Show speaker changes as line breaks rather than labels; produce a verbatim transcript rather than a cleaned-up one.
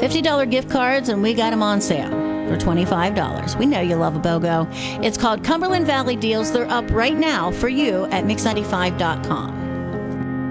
fifty dollars gift cards, and we got them on sale for twenty-five dollars. We know you love a BOGO. It's called Cumberland Valley Deals. They're up right now for you at mix ninety-five dot com.